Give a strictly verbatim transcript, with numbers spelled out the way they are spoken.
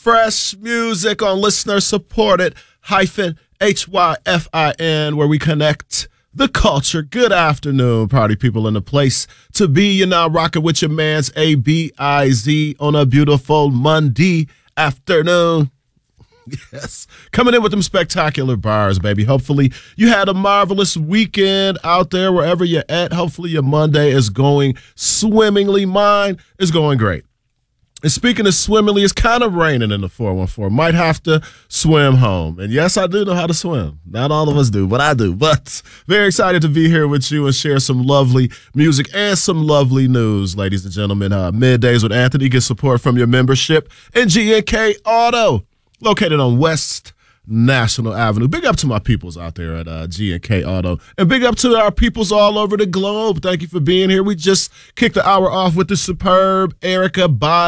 fresh music on listener-supported hyphen H Y F I N, where we connect the culture. Good afternoon, party people in the place to be. You're now rocking with your man's A B I Z on a beautiful Monday afternoon. Yes, coming in with them spectacular bars, baby. Hopefully you had a marvelous weekend out there wherever you're at. Hopefully your Monday is going swimmingly. Mine is going great. And speaking of swimmingly, it's kind of raining in the four one four. Might have to swim home. And yes, I do know how to swim. Not all of us do, but I do. But very excited to be here with you and share some lovely music and some lovely news, ladies and gentlemen. Uh, Middays with Anthony gets support from your membership in G and K Auto, located on West National Avenue. Big up to my peoples out there at uh, G and K Auto. And big up to our peoples all over the globe. Thank you for being here. We just kicked the hour off with the superb Erykah Badu.